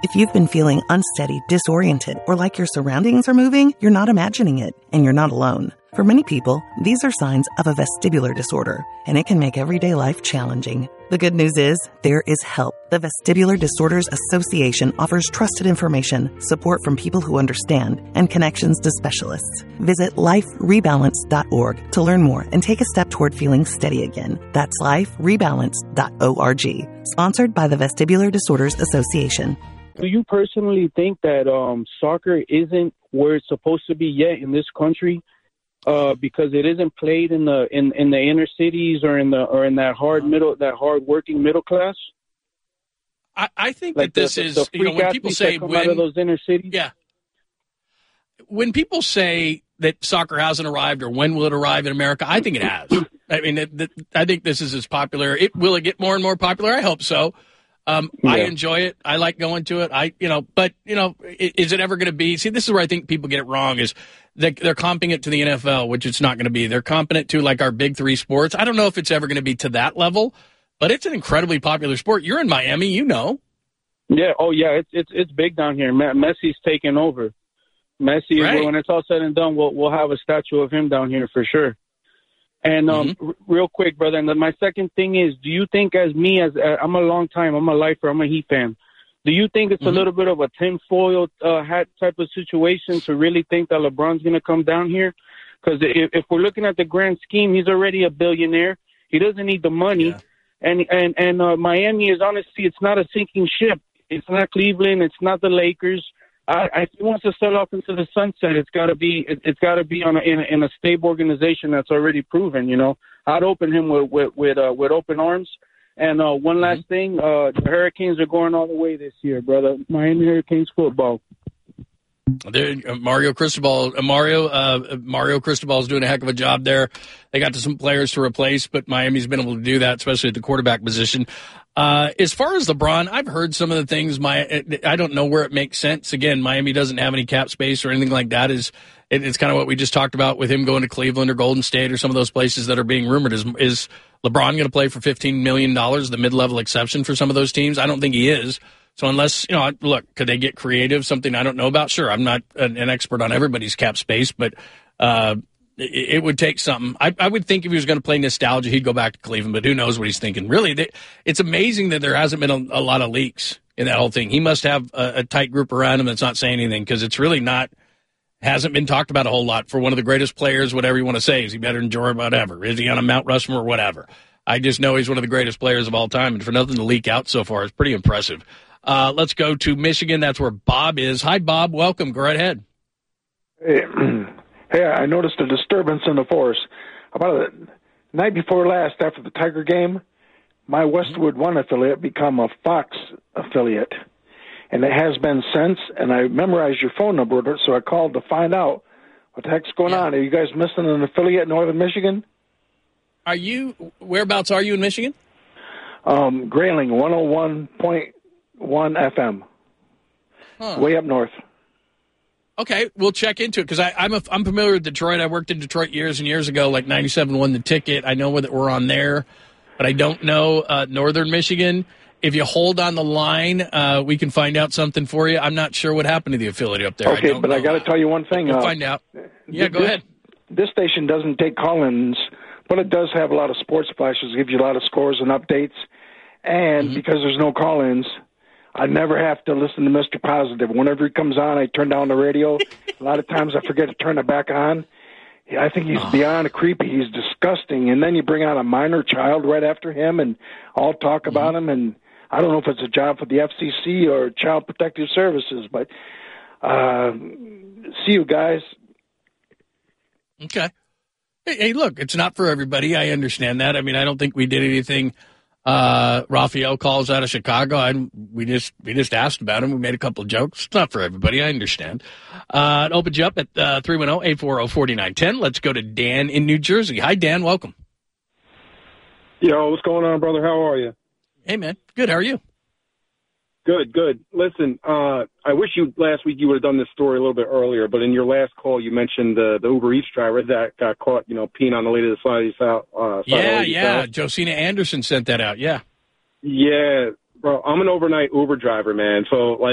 If you've been feeling unsteady, disoriented, or like your surroundings are moving, you're not imagining it, and you're not alone. For many people, these are signs of a vestibular disorder, and it can make everyday life challenging. The good news is, there is help. The Vestibular Disorders Association offers trusted information, support from people who understand, and connections to specialists. Visit liferebalance.org to learn more and take a step toward feeling steady again. That's liferebalance.org. Sponsored by the Vestibular Disorders Association. Do you personally think that soccer isn't where it's supposed to be yet in this country? Because it isn't played in the inner cities or in that hard working middle class. I think like that this is when people say out of those inner cities. Yeah. When people say that soccer hasn't arrived or when will it arrive in America, I think it has. I mean, I think this is as popular. Will it get more and more popular? I hope so. I enjoy it. I like going to it. Is it ever going to be? See, this is where I think people get it wrong is they're comping it to the NFL, which it's not going to be. They're comping it to like our big three sports. I don't know if it's ever going to be to that level, but it's an incredibly popular sport. You're in Miami, you know. Yeah. Oh, yeah. It's big down here. Messi's taking over. Messi, right. When it's all said and done, we'll have a statue of him down here for sure. And real quick, brother, and then my second thing is, do you think I'm a lifer, I'm a Heat fan. Do you think it's a little bit of a tinfoil hat type of situation to really think that LeBron's going to come down here? Because if we're looking at the grand scheme, he's already a billionaire. He doesn't need the money. Yeah. And Miami is honestly, it's not a sinking ship. It's not Cleveland. It's not the Lakers. If he wants to sell off into the sunset, it's got to be in a stable organization that's already proven. You know, I'd open him with open arms. And one last thing, the Hurricanes are going all the way this year, brother. Miami Hurricanes football. Mario Cristobal is doing a heck of a job there. They got to some players to replace, but Miami's been able to do that, especially at the quarterback position. As far as LeBron, I've heard some of the things. I don't know where it makes sense. Again, Miami doesn't have any cap space or anything like that. It's kind of what we just talked about with him going to Cleveland or Golden State or some of those places that are being rumored. Is LeBron going to play for $15 million, the mid-level exception for some of those teams? I don't think he is. So unless, look, could they get creative, something I don't know about? Sure, I'm not an expert on everybody's cap space, but it would take something. I would think if he was going to play nostalgia, he'd go back to Cleveland, but who knows what he's thinking. Really, it's amazing that there hasn't been a lot of leaks in that whole thing. He must have a tight group around him that's not saying anything because it's really hasn't been talked about a whole lot for one of the greatest players, whatever you want to say. Is he better than Jordan, whatever? Is he on a Mount Rushmore, whatever? I just know he's one of the greatest players of all time, and for nothing to leak out so far is pretty impressive. Let's go to Michigan. That's where Bob is. Hi, Bob. Welcome. Go right ahead. Hey, I noticed a disturbance in the force. About the night before last, after the Tiger game, my Westwood One affiliate become a Fox affiliate. And it has been since, and I memorized your phone number, so I called to find out what the heck's going on. Are you guys missing an affiliate in Northern Michigan? Whereabouts are you in Michigan? Grayling, 101.1 FM. Way up north. Okay, we'll check into it because I'm familiar with Detroit. I worked in Detroit years and years ago, like 97 won the ticket. I know that we're on there, but I don't know Northern Michigan. If you hold on the line, we can find out something for you. I'm not sure what happened to the affiliate up there. Okay, but I got to tell you one thing. We'll find out. Yeah, go ahead. This station doesn't take call-ins, but it does have a lot of sports flashes, gives you a lot of scores and updates. And because there's no call-ins, I never have to listen to Mr. Positive. Whenever he comes on, I turn down the radio. A lot of times I forget to turn it back on. I think he's beyond creepy. He's disgusting. And then you bring out a minor child right after him and all talk about him. And I don't know if it's a job for the FCC or Child Protective Services, but see you guys. Okay. Hey, look, it's not for everybody. I understand that. I mean, I don't think we did anything. Raphael calls out of Chicago. We just asked about him. We made a couple of jokes. It's not for everybody. I understand. It opens you up at 310-840-4910. Let's go to Dan in New Jersey. Hi, Dan. Welcome. Yo, what's going on, brother? How are you? Hey, man. Good. How are you? Good. Listen, I wish last week you would have done this story a little bit earlier, but in your last call you mentioned the Uber Eats driver that got caught, peeing on the lady of the side of his house. Yeah. Josina Anderson sent that out, yeah. Yeah, bro, I'm an overnight Uber driver, man, so,